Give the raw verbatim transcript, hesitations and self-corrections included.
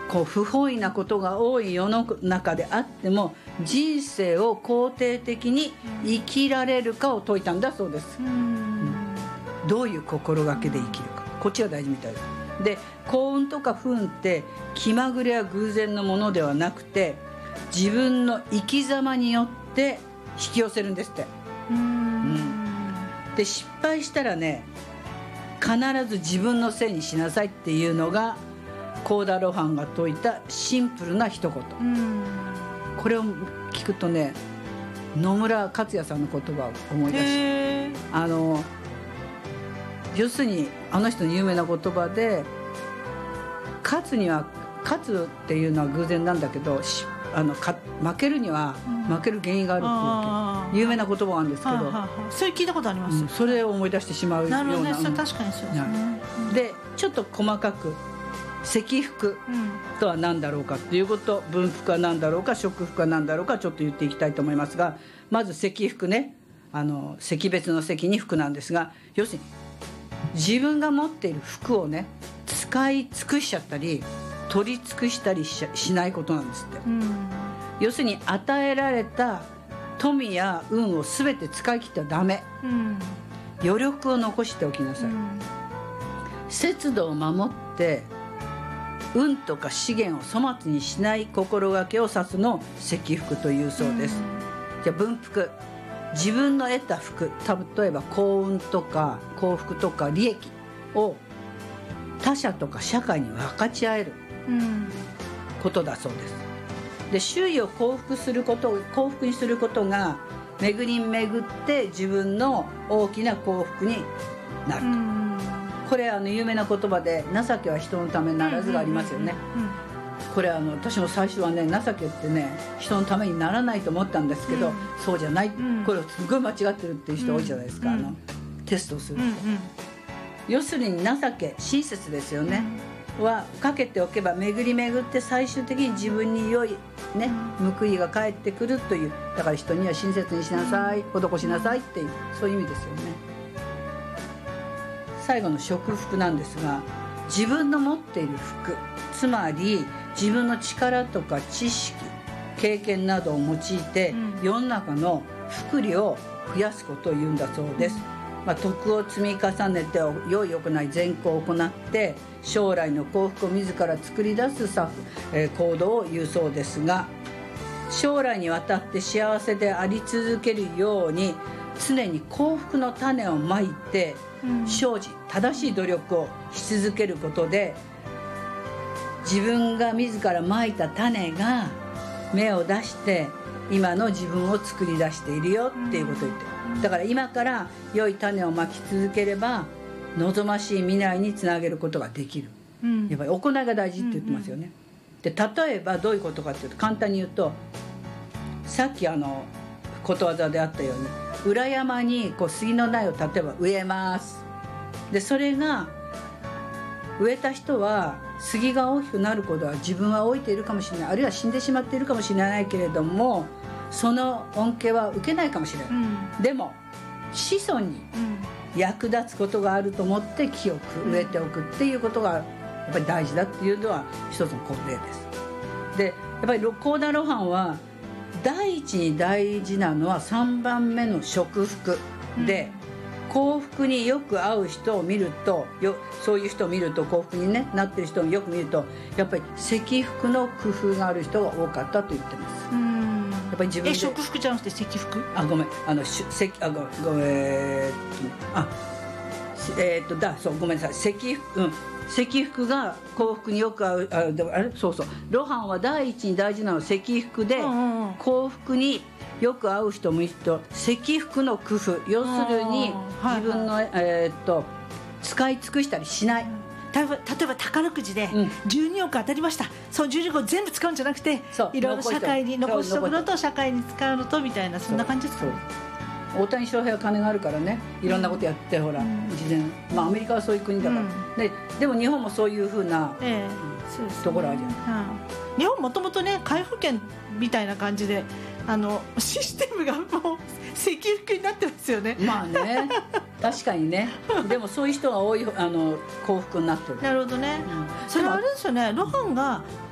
こう不本意なことが多い世の中であっても人生を肯定的に生きられるかを説いたんだそうです、うん、どういう心がけで生きるか、こっちが大事みたいです。で、幸運とか不運って気まぐれや偶然のものではなくて自分の生き様によって引き寄せるんですって。うん、うん、で失敗したらね必ず自分のせいにしなさいっていうのが幸田露伴が説いたシンプルな一言。うんこれを聞くとね野村克也さんの言葉を思い出しあの要するにあの人の有名な言葉で勝つには勝つっていうのは偶然なんだけどあのか負けるには負ける原因があるっていうわけ、有名な言葉があるんですけど、はあはあ、 それ聞いたことあります、 うん、それを思い出してしまうような。 なるほどね、それ確かにそうですね、 うん、でちょっと細かく積福とは何だろうかっていうこと、分福は何だろうか食福は何だろうかちょっと言っていきたいと思いますが、まず積福ね、あの積別の積に福なんですが、要するに自分が持っている福をね使い尽くしちゃったり取り尽くしたり し, しないことなんですって、うん、要するに与えられた富や運を全て使い切ってはダメ、うん、余力を残しておきなさい、うん、節度を守って運とか資源を粗末にしない心がけを指すのを積福というそうです、うん、じゃあ分福、自分の得た福、例えば幸運とか幸福とか利益を他者とか社会に分かち合えることだそうです。で、周囲を幸福すること幸福にすることが巡り巡って自分の大きな幸福になると、うん、これあの有名な言葉で情けは人のためならずがありますよね。これあの私も最初はね情けってね人のためにならないと思ったんですけど、うん、そうじゃない、うん、これすごい間違ってるっていう人多いじゃないですか、うん、あのテストをすると、うんうん、要するに情け親切ですよね、うん、はかけておけば巡り巡って最終的に自分に良い、ね、報いが返ってくるという、だから人には親切にしなさい、施しなさいっていうそういう意味ですよね。最後の食福なんですが、自分の持っている福、つまり自分の力とか知識経験などを用いて、うん、世の中の福利を増やすことを言うんだそうです、まあ、徳を積み重ねて良い行い善行を行って将来の幸福を自ら作り出す作、えー、行動を言うそうですが、将来にわたって幸せであり続けるように常に幸福の種をまいて、うん、精進正しい努力をし続けることで自分が自らまいた種が芽を出して今の自分を作り出しているよっていうことを言ってる。だから今から良い種をまき続ければ望ましい未来につなげることができる、うん、やっぱり行いが大事って言ってますよね、うんうん、で例えばどういうことかっていうと簡単に言うと、さっきあのことわざであったように裏山にこう杉の苗を例えば植えます。でそれが植えた人は杉が大きくなることは自分は老いているかもしれない、あるいは死んでしまっているかもしれないけれどもその恩恵は受けないかもしれない、うん、でも子孫に役立つことがあると思って木を植えておくっていうことがやっぱり大事だっていうのは一つの例です。でやっぱり幸田露伴は第一に大事なのはさんばんめの食福で、うん、幸福によく合う人を見るとよそういう人を見ると幸福に、ね、なってる人をよく見るとやっぱり積福の工夫がある人が多かったと言ってます。うん、やっぱり自分でえ食福じゃなくて積福あごめんあのし積あごごえー、っとあえー、っとだそうごめんなさい積福、うん、積福が幸福によく合う あ, でもあれそうそう露伴は第一に大事なのは積福で、うんうんうん、幸福によく合う人もいると積福の工夫、要するに自分の、はいはいえー、っと使い尽くしたりしない、 例えば宝くじでじゅうにおく当たりました、うん、そのじゅうにおくを全部使うんじゃなくていろいろ社会に残しておくのと社会に使うのとみたいな、そんな感じですかね。 大谷翔平は金があるからねいろんなことやって、うん、ほら事前、まあ、アメリカはそういう国だから、うん、で, でも日本もそういうふうな、えーそうですね、ところあるじゃない、 うん、日本もともとね皆保険みたいな感じであのシステムがもう積福になってますよね。 まあね確かにねでもそういう人が多いあの幸福になってる。 なるほどね、うん、それはあれですよね露伴が